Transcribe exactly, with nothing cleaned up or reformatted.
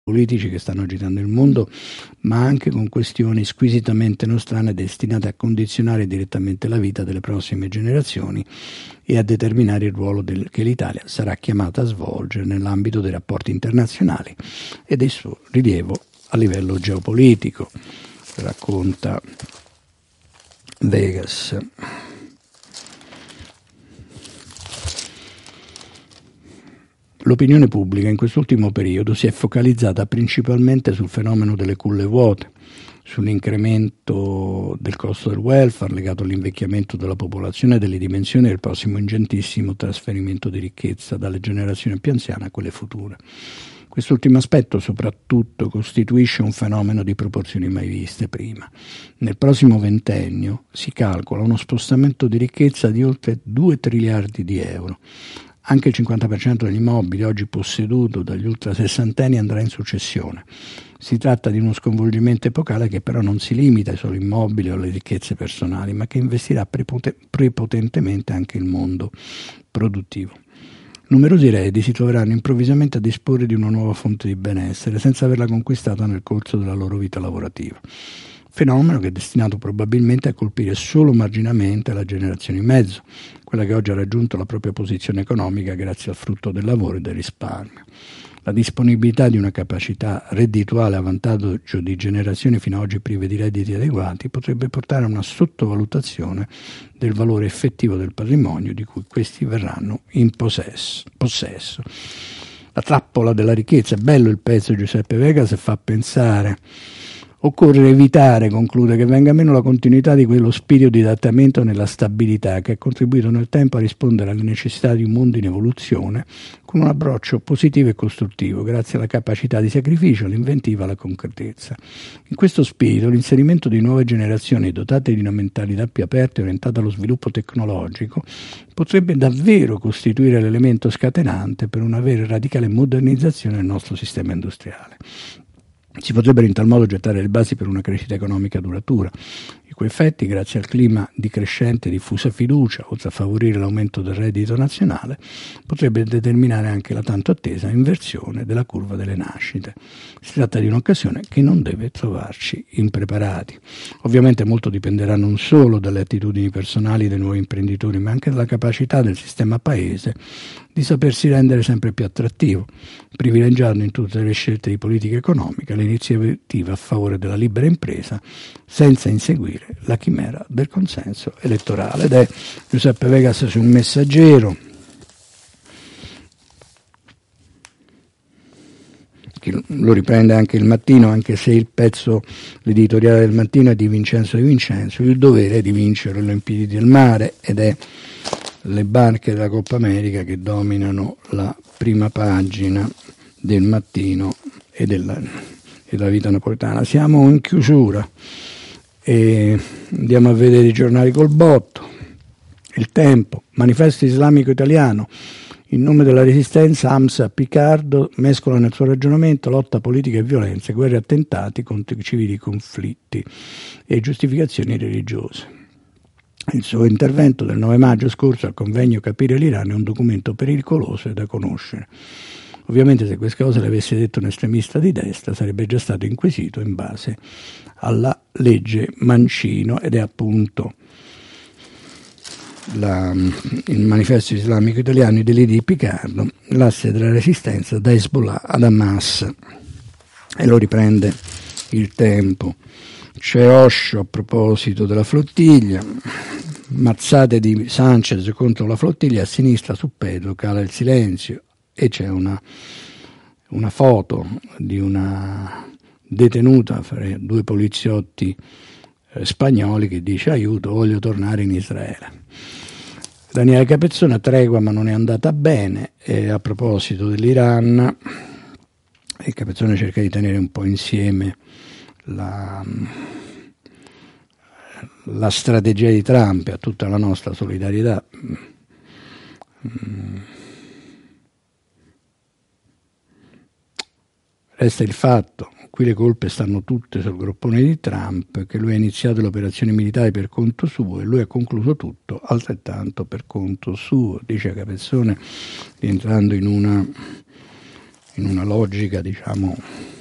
politici che stanno agitando il mondo, ma anche con questioni squisitamente nostrane destinate a condizionare direttamente la vita delle prossime generazioni e a determinare il ruolo del, che l'Italia sarà chiamata a svolgere nell'ambito dei rapporti internazionali e del suo rilievo a livello geopolitico, racconta Vegas. L'opinione pubblica in quest'ultimo periodo si è focalizzata principalmente sul fenomeno delle culle vuote, sull'incremento del costo del welfare legato all'invecchiamento della popolazione e delle dimensioni del prossimo ingentissimo trasferimento di ricchezza dalle generazioni più anziane a quelle future. Quest'ultimo aspetto soprattutto costituisce un fenomeno di proporzioni mai viste prima. Nel prossimo ventennio si calcola uno spostamento di ricchezza di oltre due triliardi di euro. Anche il cinquanta per cento degli immobili oggi posseduto dagli ultrasessantenni andrà in successione. Si tratta di uno sconvolgimento epocale che però non si limita ai soli immobili o alle ricchezze personali, ma che investirà prepote- prepotentemente anche il mondo produttivo. Numerosi eredi si troveranno improvvisamente a disporre di una nuova fonte di benessere senza averla conquistata nel corso della loro vita lavorativa. Fenomeno che è destinato probabilmente a colpire solo marginalmente la generazione in mezzo, quella che oggi ha raggiunto la propria posizione economica grazie al frutto del lavoro e del risparmio. La disponibilità di una capacità reddituale a vantaggio di generazioni fino ad oggi prive di redditi adeguati potrebbe portare a una sottovalutazione del valore effettivo del patrimonio di cui questi verranno in possesso. possesso. La trappola della ricchezza, è bello il pezzo di Giuseppe Vegas e fa pensare. Occorre evitare, conclude, che venga meno la continuità di quello spirito di adattamento nella stabilità che ha contribuito nel tempo a rispondere alle necessità di un mondo in evoluzione con un approccio positivo e costruttivo, grazie alla capacità di sacrificio, all'inventiva, alla concretezza. In questo spirito, l'inserimento di nuove generazioni dotate di una mentalità più aperta e orientata allo sviluppo tecnologico potrebbe davvero costituire l'elemento scatenante per una vera e radicale modernizzazione del nostro sistema industriale. Si potrebbero in tal modo gettare le basi per una crescita economica duratura, i cui effetti, grazie al clima di crescente e diffusa fiducia, oltre a favorire l'aumento del reddito nazionale, potrebbe determinare anche la tanto attesa inversione della curva delle nascite. Si tratta di un'occasione che non deve trovarci impreparati. Ovviamente molto dipenderà non solo dalle attitudini personali dei nuovi imprenditori, ma anche dalla capacità del sistema paese di sapersi rendere sempre più attrattivo, privilegiando in tutte le scelte di politica economica l'iniziativa a favore della libera impresa, senza inseguire la chimera del consenso elettorale. Ed è Giuseppe Vegas su Un Messaggero, che lo riprende anche Il Mattino, anche se il pezzo, l'editoriale del Mattino è di Vincenzo Di Vincenzo, il dovere di vincere le Olimpiadi del mare, ed è le barche della Coppa America che dominano la prima pagina del Mattino e della, della vita napoletana. Siamo in chiusura e andiamo a vedere i giornali col botto. Il Tempo, Manifesto Islamico Italiano, in nome della resistenza, Hamza Picardo mescola nel suo ragionamento lotta politica e violenza, guerre e attentati contro i civili conflitti e giustificazioni religiose. Il suo intervento del nove maggio scorso al convegno Capire l'Iran è un documento pericoloso e da conoscere. Ovviamente se queste cose le avesse detto un estremista di destra sarebbe già stato inquisito in base alla legge Mancino, ed è appunto la, il Manifesto Islamico Italiano, i delitti di Picardo, l'asse della resistenza da Hezbollah ad Hamas, e lo riprende Il Tempo. C'è Osho a proposito della flottiglia, mazzate di Sanchez contro la flottiglia, a sinistra su Pedro cala il silenzio, e c'è una, una foto di una detenuta fra due poliziotti eh, spagnoli che dice: aiuto, voglio tornare in Israele. Daniele Capezzone, tregua ma non è andata bene, e a proposito dell'Iran, e Capezzone cerca di tenere un po' insieme la, la strategia di Trump e a tutta la nostra solidarietà. Resta il fatto, qui le colpe stanno tutte sul groppone di Trump, che lui ha iniziato le operazioni militari per conto suo e lui ha concluso tutto altrettanto per conto suo, dice Capezzone, rientrando in una in una logica, diciamo,